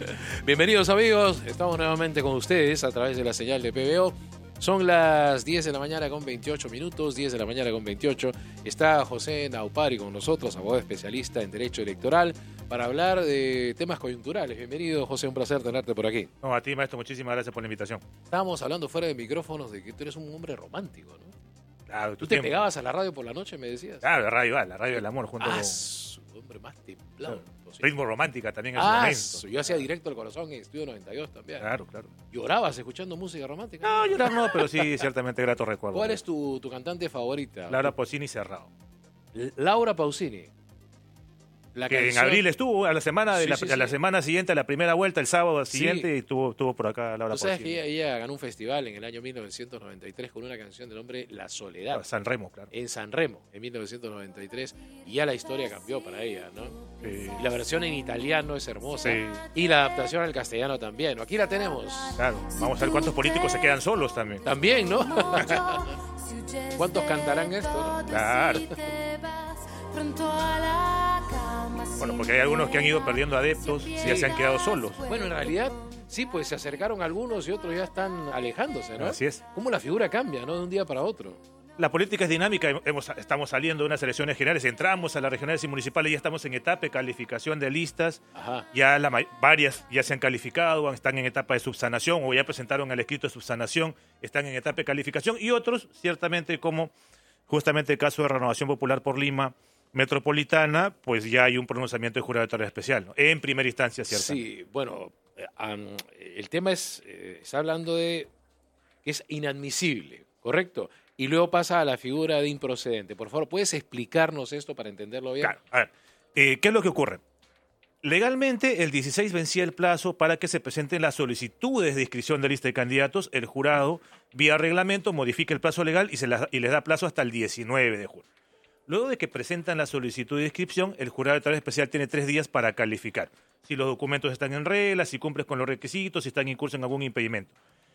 Bienvenidos amigos, estamos nuevamente con ustedes a través de la señal de PBO. Son las 10 de la mañana con 28 minutos, 10 de la mañana con 28. Está José Naupari con nosotros, abogado especialista en Derecho Electoral, para hablar de temas coyunturales. Bienvenido, José, un placer tenerte por aquí. No, a ti, maestro, muchísimas gracias por la invitación. Estábamos hablando fuera de micrófonos de que tú eres un hombre romántico, ¿no? Claro, ¿Tú te pegabas a la radio por la noche, me decías? Claro, la radio del amor, junto con hombre más templado. Ritmo Romántica también en su momento. Yo hacía Directo al Corazón en Estudio 92 también. Claro. ¿Llorabas escuchando música romántica? No, llorar no, pero sí, ciertamente grato recuerdo. ¿Cuál es tu cantante favorita? Laura Pausini Cerrado. Laura Pausini. La que en abril estuvo, a la semana la semana siguiente, a la primera vuelta, el sábado siguiente, y estuvo por acá Laura Pausini. ¿Tú sabes que ella ganó un festival en el año 1993 con una canción de nombre La Soledad? San Remo, claro. En San Remo, en 1993. Y ya la historia cambió para ella, ¿no? Y la versión en italiano es hermosa. Sí. Y la adaptación al castellano también. Aquí la tenemos. Claro, vamos a ver cuántos políticos se quedan solos también. También, ¿no? ¿Cuántos cantarán esto, no? Claro. Bueno, porque hay algunos que han ido perdiendo adeptos y ya se han quedado solos. Bueno, en realidad, sí, pues se acercaron algunos y otros ya están alejándose, ¿no? Así es. ¿Cómo la figura cambia, no? De un día para otro. La política es dinámica, estamos saliendo de unas elecciones generales, entramos a las regionales y municipales, ya estamos en etapa de calificación de listas. Ajá. Ya varias ya se han calificado, están en etapa de subsanación o ya presentaron el escrito de subsanación, están en etapa de calificación, y otros, ciertamente, como justamente el caso de Renovación Popular por Lima Metropolitana, pues ya hay un pronunciamiento de jurado de tarea especial, ¿no? En primera instancia, ¿cierto? Sí, bueno, el tema está hablando de que es inadmisible, ¿correcto? Y luego pasa a la figura de improcedente. Por favor, ¿puedes explicarnos esto para entenderlo bien? Claro, a ver, ¿qué es lo que ocurre? Legalmente, el 16 vencía el plazo para que se presenten las solicitudes de inscripción de lista de candidatos. El jurado, vía reglamento, modifica el plazo legal y les da plazo hasta el 19 de julio. Luego de que presentan la solicitud de inscripción, el jurado de tarea especial tiene 3 días para calificar. Si los documentos están en regla, si cumples con los requisitos, si están incursos en algún impedimento.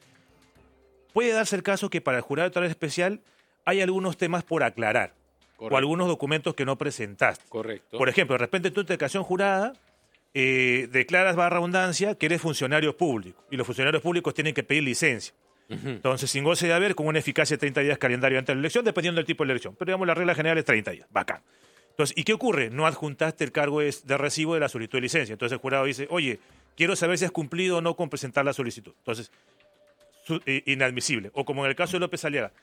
Puede darse el caso que para el jurado de tarea especial hay algunos temas por aclarar. Correcto. O algunos documentos que no presentaste. Correcto. Por ejemplo, de repente tú en tu declaración jurada declaras, barra redundancia, que eres funcionario público. Y los funcionarios públicos tienen que pedir licencia. Entonces, sin goce de haber, con una eficacia de 30 días calendario antes de la elección, dependiendo del tipo de la elección. Pero digamos, la regla general es 30 días. Bacán. Entonces, ¿y qué ocurre? No adjuntaste el cargo de recibo de la solicitud de licencia. Entonces, el jurado dice, oye, quiero saber si has cumplido o no con presentar la solicitud. Entonces, inadmisible. O como en el caso de López Aliaga,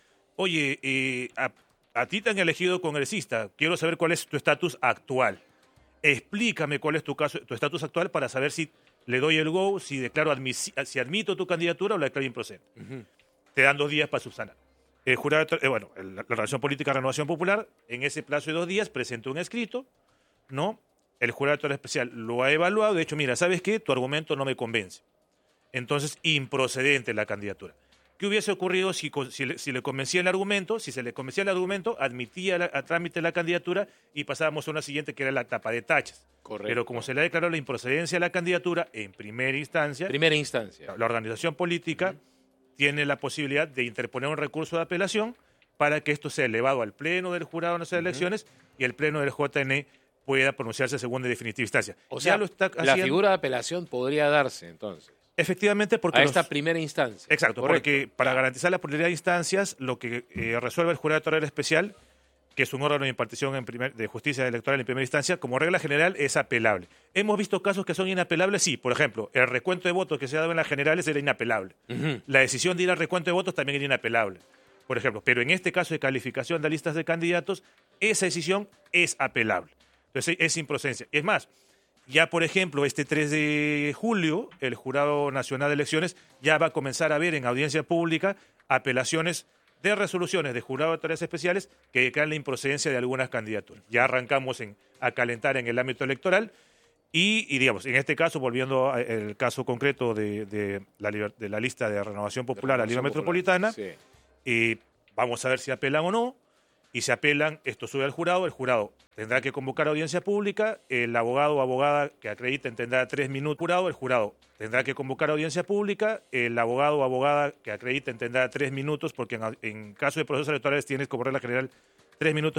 oye, a ti te han elegido congresista, quiero saber cuál es tu estatus actual. Explícame cuál es tu estatus actual para saber si le doy el go, si declaro si admito tu candidatura o la declaro improcedente. Te dan 2 días para subsanar. El jurado, la Relación Política de Renovación Popular, en ese plazo de 2 días, presentó un escrito, ¿no? El jurado de tarea especial lo ha evaluado, de hecho, mira, ¿sabes qué? Tu argumento no me convence. Entonces, improcedente la candidatura. ¿Qué hubiese ocurrido si le convencía el argumento? Si se le convencía el argumento, admitía a trámite la candidatura y pasábamos a una siguiente que era la tapa de tachas. Correcto. Pero como se le ha declarado la improcedencia de la candidatura en primera instancia, la organización política tiene la posibilidad de interponer un recurso de apelación para que esto sea elevado al Pleno del Jurado de nuestras elecciones y el Pleno del JN pueda pronunciarse en segunda y definitiva instancia. O sea, la figura de apelación podría darse entonces. Efectivamente, porque a esta primera instancia. Exacto, correcto. Porque para garantizar la pluralidad de instancias, lo que resuelve el jurado de tarea especial, que es un órgano de impartición de justicia electoral en primera instancia, como regla general es apelable. ¿Hemos visto casos que son inapelables? Sí, por ejemplo, el recuento de votos que se ha dado en las generales era inapelable. La decisión de ir al recuento de votos también era inapelable, por ejemplo. Pero en este caso de calificación de listas de candidatos, esa decisión es apelable. Entonces es improcedencia. Es más, ya, por ejemplo, este 3 de julio, el Jurado Nacional de Elecciones ya va a comenzar a ver en audiencia pública apelaciones de resoluciones de jurado de tareas especiales que declaran la improcedencia de algunas candidaturas. Ya arrancamos a calentar en el ámbito electoral y digamos, en este caso, volviendo al caso concreto de la lista de Renovación Popular a Lima Metropolitana, sí. Vamos a ver si apelan o no. Y si apelan, esto sube al jurado, el jurado tendrá que convocar audiencia pública, el abogado o abogada que acrediten tendrá 3 minutos, el jurado tendrá que convocar audiencia pública, el abogado o abogada que acrediten tendrá 3 minutos, porque en caso de procesos electorales tienes como regla general 3 minutos